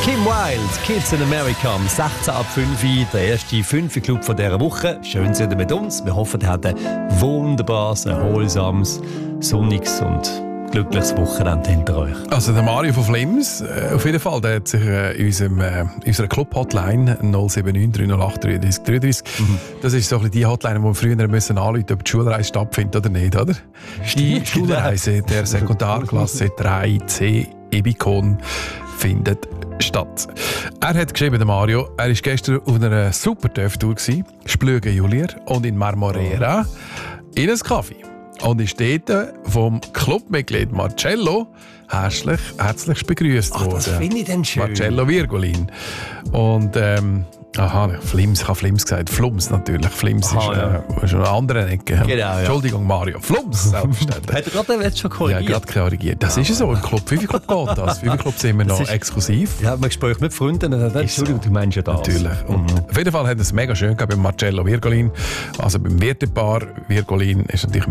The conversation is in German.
Kim Wilde, Kids in America, am 16 ab 5 Uhr, der erste 5-Club von dieser Woche. Schön, sind ihr mit uns. Wir hoffen, ihr habt ein wunderbares, erholsames, sonniges und glückliches Wochenende hinter euch. Also der Mario von Flims, auf jeden Fall, der hat sich in unserer Club-Hotline 079 308 33 33, das ist so ein bisschen die Hotline, wo wir früher müssen anrufen, ob die Schulreise stattfindet oder nicht, oder? Die Schulreise der Sekundarklasse 3C Ebikon findet statt. Er hat geschrieben, der Mario, er war gestern auf einer super Töftour, Splügen Julier und in Marmorera in einem Kaffee. Und ist dort vom Clubmitglied Marcello herzlich begrüßt worden. Das finde ich dann schön. Marcello Virgolin. Und Flims, ich habe Flims gesagt. Flums natürlich. Flims ist eine andere Ecke. Genau, ja. Entschuldigung, Mario. Flums, selbstverständlich. Hat er gerade schon korrigiert? Ja, gerade korrigiert. Das ist so. Im Club 5 Club geht das. 5 Club sind wir noch exklusiv. Ja, man Gespräch mit Freunden. Entschuldigung, du meinst ja das. Natürlich. Und auf jeden Fall hat es mega schön gehabt bei Marcello Virgolin. Also beim Wirtepaar Virgolin ist natürlich